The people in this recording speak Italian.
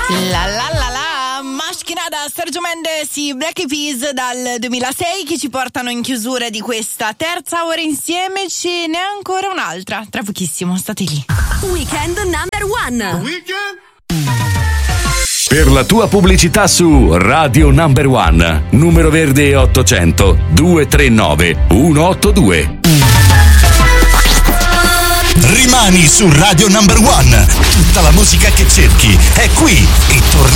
La la la la, Maschera da Sergio Mendes, i Black Eyed Peas dal 2006 che ci portano in chiusura di questa terza ora insieme. Ce n'è ancora un'altra, tra pochissimo, state lì. Weekend number one. Per la tua pubblicità su Radio Number One, numero verde 800 239 182. Rimani su Radio Number One. Tutta la musica che cerchi è qui e torna